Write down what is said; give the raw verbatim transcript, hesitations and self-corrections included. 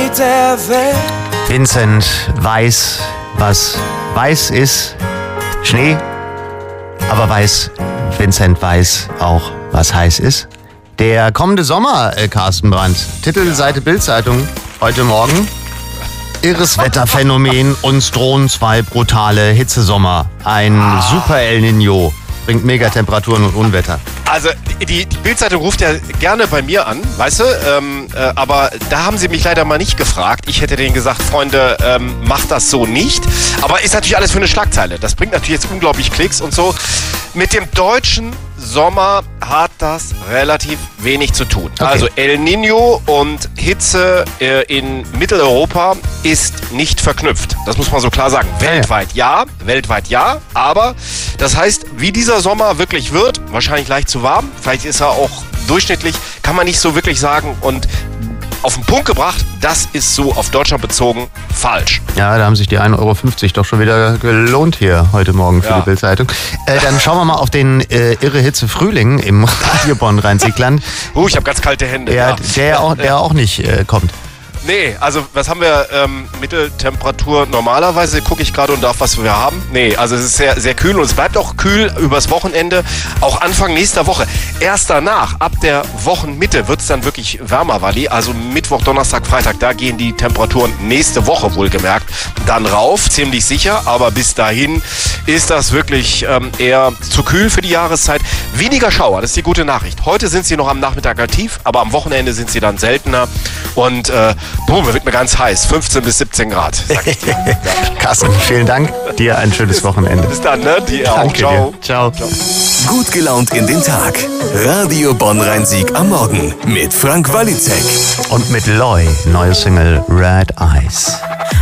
geht der Welt. Vincent weiß, was weiß ist. Schnee. Aber weiß, Vincent weiß auch, was heiß ist. Der kommende Sommer, äh, Carsten Brandt. Titelseite Bild-Zeitung heute Morgen. Irres Wetterphänomen, uns drohen zwei brutale Hitzesommer. Ein ah. Super El Niño bringt Megatemperaturen und Unwetter. Also die, die Bild-Zeitung ruft ja gerne bei mir an, weißt du, ähm, äh, aber da haben sie mich leider mal nicht gefragt. Ich hätte denen gesagt, Freunde, ähm, macht das so nicht. Aber ist natürlich alles für eine Schlagzeile. Das bringt natürlich jetzt unglaublich Klicks und so. Mit dem deutschen Sommer hat das relativ wenig zu tun. Okay. Also El Niño und Hitze äh, in Mitteleuropa ist nicht verknüpft. Das muss man so klar sagen. Ja, weltweit ja, weltweit ja, aber das heißt, wie dieser Sommer wirklich wird, wahrscheinlich leicht zu warm, vielleicht ist er auch durchschnittlich, kann man nicht so wirklich sagen und auf den Punkt gebracht, das ist so auf Deutschland bezogen falsch. Ja, da haben sich die ein Euro fünfzig doch schon wieder gelohnt hier heute Morgen für ja. die Bild-Zeitung. Äh, dann schauen wir mal auf den äh, Irre Hitze Frühling im Radio Bonn-Rhein-Sieg-Land. Uh, ich habe ganz kalte Hände. Ja, ja. Der, auch, der auch nicht äh, kommt. Nee, also was haben wir? Ähm, Mitteltemperatur normalerweise, gucke ich gerade und auf was wir haben. Nee, also es ist sehr, sehr kühl und es bleibt auch kühl übers Wochenende, auch Anfang nächster Woche. Erst danach, ab der Wochenmitte, wird es dann wirklich wärmer, Wally. Also Mittwoch, Donnerstag, Freitag, da gehen die Temperaturen nächste Woche wohlgemerkt dann rauf, ziemlich sicher. Aber bis dahin ist das wirklich ähm, eher zu kühl für die Jahreszeit. Weniger Schauer, das ist die gute Nachricht. Heute sind sie noch am Nachmittag aktiv, aber am Wochenende sind sie dann seltener und äh, boom, wird mir ganz heiß. fünfzehn bis siebzehn Grad, sag ich dir. Carsten, vielen Dank. Dir ein schönes Wochenende. Bis dann, ne? Dir auch. Danke Ciao. Dir. Ciao. Ciao. Gut gelaunt in den Tag. Radio Bonn-Rhein-Sieg am Morgen mit Frank Walizek. Und mit Loy, neue Single Red Eyes.